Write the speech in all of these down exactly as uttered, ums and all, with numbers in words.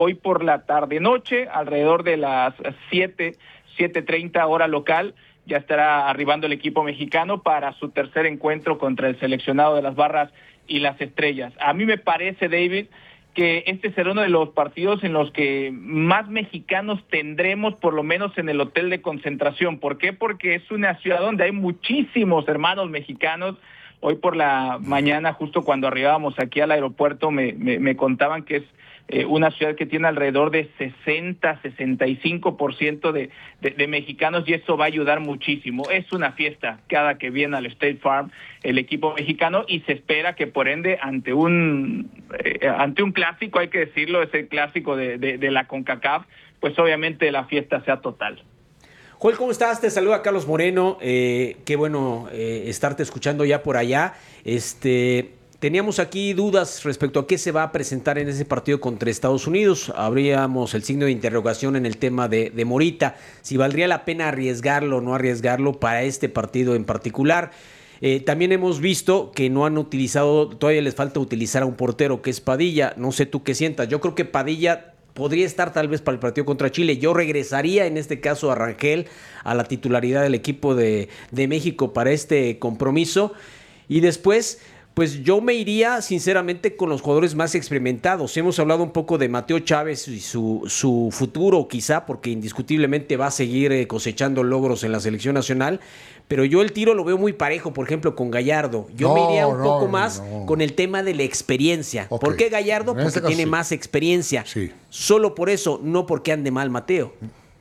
hoy por la tarde-noche, alrededor de las siete, siete treinta hora local, ya estará arribando el equipo mexicano para su tercer encuentro contra el seleccionado de las Barras y las Estrellas. A mí me parece, David, que este será uno de los partidos en los que más mexicanos tendremos, por lo menos en el hotel de concentración. ¿Por qué? Porque es una ciudad donde hay muchísimos hermanos mexicanos. Hoy por la mañana, justo cuando arribábamos aquí al aeropuerto, me, me, me contaban que es eh, una ciudad que tiene alrededor de sesenta, sesenta y cinco por ciento de, de, de mexicanos, y eso va a ayudar muchísimo. Es una fiesta cada que viene al State Farm el equipo mexicano, y se espera que por ende ante un eh, ante un clásico, hay que decirlo, es el clásico de, de, de la CONCACAF, pues obviamente la fiesta sea total. Joel, ¿cómo estás? Te saluda Carlos Moreno. Eh, qué bueno eh, estarte escuchando ya por allá. Este, teníamos aquí dudas respecto a qué se va a presentar en ese partido contra Estados Unidos. Habríamos el signo de interrogación en el tema de, de Morita, si valdría la pena arriesgarlo o no arriesgarlo para este partido en particular. Eh, también hemos visto que no han utilizado, todavía les falta utilizar a un portero, que es Padilla. No sé tú qué sientas. Yo creo que Padilla podría estar tal vez para el partido contra Chile. Yo regresaría en este caso a Rangel a la titularidad del equipo de, de México para este compromiso. Y después, pues yo me iría sinceramente con los jugadores más experimentados. Hemos hablado un poco de Mateo Chávez y su, su futuro quizá, porque indiscutiblemente va a seguir eh, cosechando logros en la selección nacional. Pero yo el tiro lo veo muy parejo, por ejemplo, con Gallardo. Yo no, me iría un no, poco más no. con el tema de la experiencia. Okay. ¿Por qué Gallardo? Porque este tiene sí. más experiencia. Sí. Solo por eso, no porque ande mal Mateo.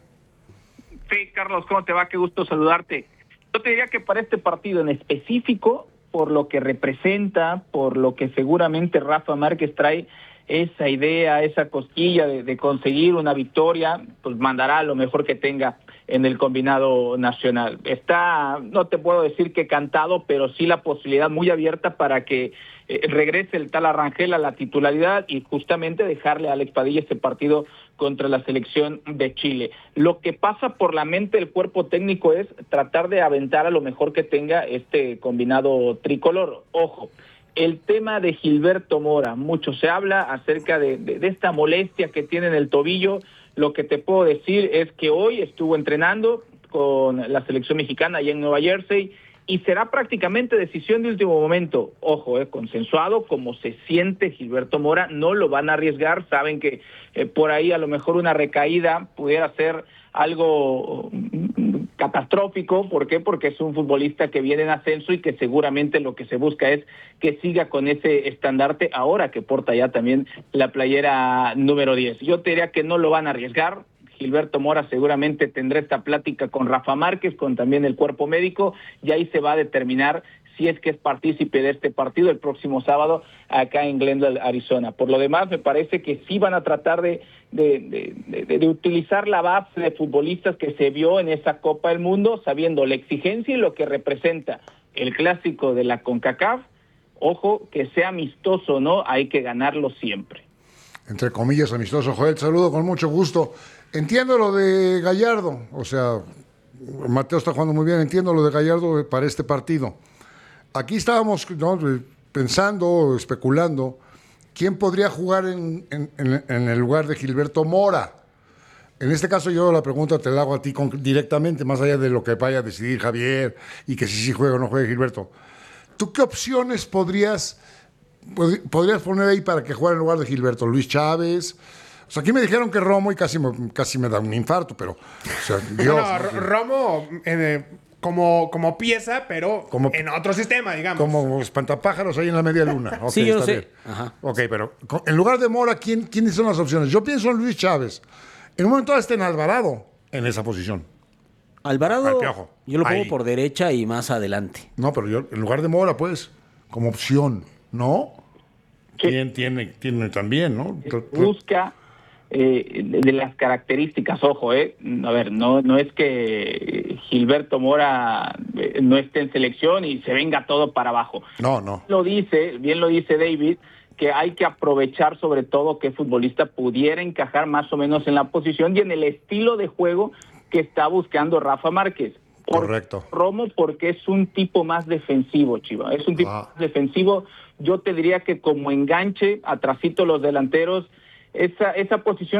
Sí, Carlos, ¿cómo te va? Qué gusto saludarte. Yo te diría que para este partido en específico, por lo que representa, por lo que seguramente Rafa Márquez trae esa idea, esa cosquilla de, de conseguir una victoria, pues mandará lo mejor que tenga en el combinado nacional. Está, no te puedo decir que cantado, pero sí la posibilidad muy abierta para que eh, regrese el tal Rangel a la titularidad y justamente dejarle a Alex Padilla este partido contra la selección de Chile. Lo que pasa por la mente del cuerpo técnico es tratar de aventar a lo mejor que tenga este combinado tricolor. Ojo, el tema de Gilberto Mora, mucho se habla acerca de, de, de esta molestia que tiene en el tobillo. Lo que te puedo decir es que hoy estuvo entrenando con la selección mexicana allá en Nueva Jersey y será prácticamente decisión de último momento. Ojo, eh, consensuado, como se siente Gilberto Mora, no lo van a arriesgar. Saben que eh, por ahí a lo mejor una recaída pudiera ser algo catastrófico. ¿Por qué? Porque es un futbolista que viene en ascenso y que seguramente lo que se busca es que siga con ese estandarte ahora que porta ya también la playera número diez. Yo te diría que no lo van a arriesgar. Gilberto Mora seguramente tendrá esta plática con Rafa Márquez, con también el cuerpo médico, y ahí se va a determinar si es que es partícipe de este partido el próximo sábado acá en Glendale, Arizona. Por lo demás, me parece que sí van a tratar de, de, de, de, de utilizar la base de futbolistas que se vio en esa Copa del Mundo, sabiendo la exigencia y lo que representa el clásico de la CONCACAF. Ojo, que sea amistoso o no, hay que ganarlo siempre. Entre comillas, amistoso. Joel, saludo con mucho gusto. Entiendo lo de Gallardo, o sea, Mateo está jugando muy bien, entiendo lo de Gallardo para este partido. Aquí estábamos, ¿no?, pensando, especulando, ¿quién podría jugar en, en, en el lugar de Gilberto Mora? En este caso yo la pregunta te la hago a ti con, directamente, más allá de lo que vaya a decidir Javier y que si sí juega o no juegue Gilberto. ¿Tú qué opciones podrías, pod, podrías poner ahí para que jugara en lugar de Gilberto? ¿Luis Chávez? O sea, aquí me dijeron que Romo y casi me, casi me da un infarto, pero... O sea, Dios, no, no, no, Romo eh, como, como pieza, pero como, en otro sistema, digamos. Como espantapájaros ahí en la media luna. Okay, sí, yo no está sé. Bien. Ajá. Ok, pero en lugar de Mora, ¿quién, ¿quiénes son las opciones? Yo pienso en Luis Chávez. En un momento está en Alvarado, en esa posición. Alvarado, yo lo pongo ahí. por derecha y más adelante. No, pero yo, en lugar de Mora, pues, como opción, ¿no? Sí. ¿Quién tiene, tiene también, no? Busca eh, de las características, ojo, eh, a ver, no, no es que Gilberto Mora eh, no esté en selección y se venga todo para abajo. No, no. Lo dice, bien lo dice David, que hay que aprovechar sobre todo que el futbolista pudiera encajar más o menos en la posición y en el estilo de juego que está buscando Rafa Márquez. Por Correcto. Romo, porque es un tipo más defensivo, Chiva, es un tipo ah. más defensivo. Yo te diría que como enganche, atrasito los delanteros, esa, esa posición